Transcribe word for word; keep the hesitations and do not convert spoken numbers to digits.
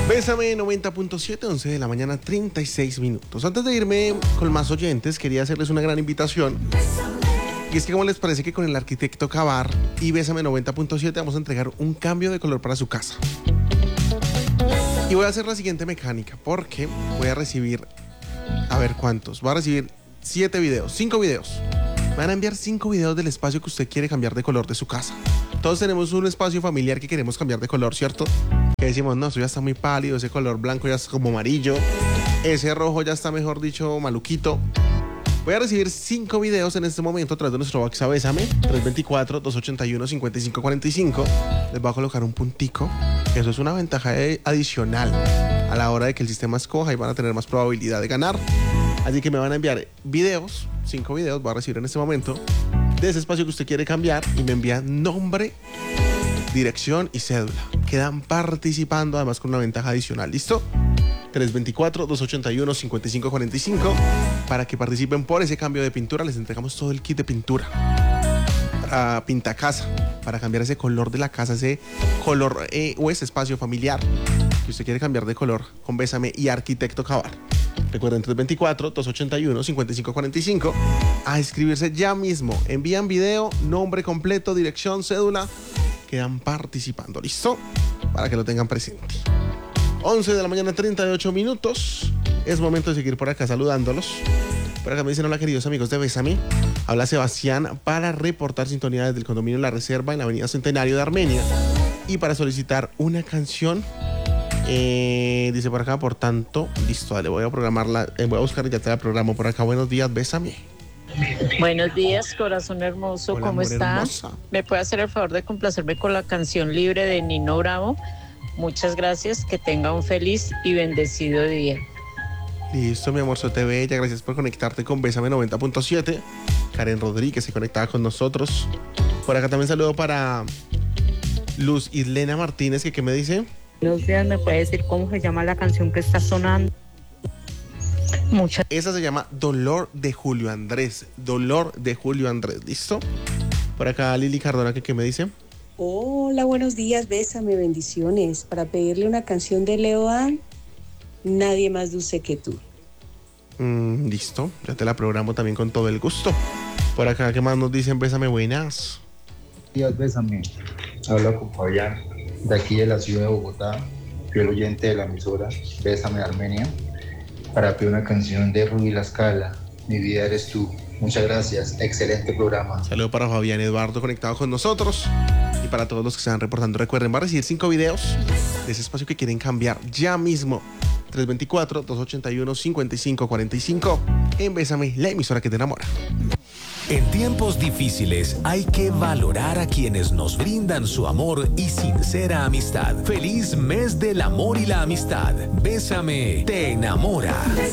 Bésame noventa punto siete, once de la mañana, treinta y seis minutos. Antes de irme con más oyentes, quería hacerles una gran invitación. Y es que, ¿cómo les parece que con el arquitecto Cavar y Bésame noventa punto siete vamos a entregar un cambio de color para su casa? Y voy a hacer la siguiente mecánica, porque voy a recibir, a ver cuántos, voy a recibir siete videos, cinco videos. Me van a enviar cinco videos del espacio que usted quiere cambiar de color de su casa. Todos tenemos un espacio familiar que queremos cambiar de color, ¿cierto? Que decimos, no, eso ya está muy pálido, ese color blanco ya está como amarillo, ese rojo ya está, mejor dicho, maluquito. Voy a recibir cinco videos en este momento a través de nuestro WhatsApp Bésame, tres dos cuatro, dos ocho uno, cinco cinco cuatro cinco. Les voy a colocar un puntico. Eso es una ventaja adicional a la hora de que el sistema escoja y van a tener más probabilidad de ganar. Así que me van a enviar videos, cinco videos, voy a recibir en este momento, de ese espacio que usted quiere cambiar, y me envían nombre, dirección y cédula. Quedan participando, además con una ventaja adicional. ¿Listo? tres dos cuatro, dos ocho uno, cinco cinco cuatro cinco. Para que participen por ese cambio de pintura, les entregamos todo el kit de pintura para Pintacasa, para cambiar ese color de la casa, ese color eh, o ese espacio familiar que usted quiere cambiar de color con Bésame y Arquitecto Cavar. Recuerden, tres dos cuatro, dos ocho uno, cinco cinco cuatro cinco. A inscribirse ya mismo. Envían video, nombre completo, dirección, cédula. Quedan participando. ¿Listo? Para que lo tengan presente. once de la mañana, treinta y ocho minutos. Es momento de seguir por acá saludándolos. Por acá me dicen, hola queridos amigos de Bésame. Habla Sebastián para reportar sintonía desde el condominio La Reserva en la avenida Centenario de Armenia. Y para solicitar una canción. Eh, dice por acá, por tanto, listo, dale, voy a programarla, eh, voy a buscar y ya te la programo por acá. Buenos días, Bésame. Buenos días, corazón hermoso. Hola, ¿cómo amor, estás? hermosa. ¿Me puede hacer el favor de complacerme con la canción Libre de Nino Bravo? Muchas gracias, que tenga un feliz y bendecido día. Listo, mi amor, te bella, gracias por conectarte con Bésame noventa punto siete. Karen Rodríguez se conectaba con nosotros. Por acá también saludo para Luz Islena Martínez, que ¿qué me dice? Buenos días, ¿me puede decir cómo se llama la canción que está sonando? Muchas Esa se llama Dolor de Julio Andrés. Dolor de Julio Andrés, ¿listo? Por acá Lili Cardona, que ¿qué me dice? Hola, buenos días, Bésame, bendiciones. Para pedirle una canción de Leo Dan, Nadie más dulce que tú. Mm, listo, ya te la programo también con todo el gusto. Por acá, ¿qué más nos dicen? Bésame, buenas. Buenos días, Bésame. Habla con Fabián, de aquí de la ciudad de Bogotá, fiel oyente de la emisora Bésame Armenia, para pedir una canción de Rubí La Scala, Mi vida eres tú. Muchas gracias, excelente programa. Saludo para Fabián Eduardo conectado con nosotros. Y para todos los que se van reportando, recuerden, va a recibir cinco videos de ese espacio que quieren cambiar ya mismo. tres dos cuatro, dos ocho uno, cinco cinco cuatro cinco. En Bésame, la emisora que te enamora. En tiempos difíciles hay que valorar a quienes nos brindan su amor y sincera amistad. Feliz mes del amor y la amistad. Bésame te enamora.